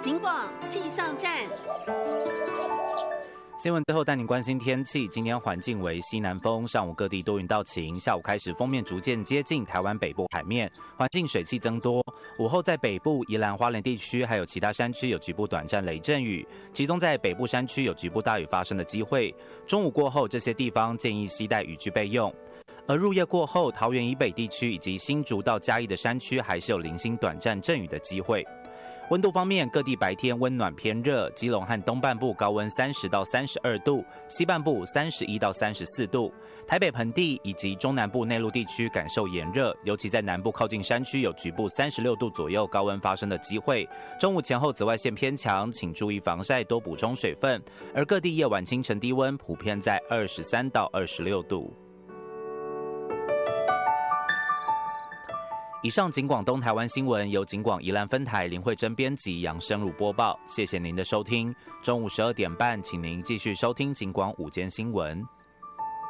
警广气象站。 新闻最后带您关心天气，今天环境为西南风，上午各地多云到晴，下午开始锋面逐渐接近台湾北部海面，环境水汽增多。午后在北部、宜兰花莲地区还有其他山区有局部短暂雷阵雨，其中在北部山区有局部大雨发生的机会。中午过后，这些地方建议携带雨具备用。而入夜过后，桃园以北地区以及新竹到嘉义的山区还是有零星短暂阵雨的机会。温度方面，各地白天温暖偏热，基隆和东半部高温30到32度，西半部31到34度。台北盆地以及中南部内陆地区感受炎热，尤其在南部靠近山区有局部36度左右高温发生的机会。中午前后紫外线偏强，请注意防晒，多补充水分。而各地夜晚清晨低温普遍在23到26度。以上警广东台湾新闻由警广宜兰分台林慧珍编辑，杨生儒播报。谢谢您的收听。中午12点半，请您继续收听警广午间新闻。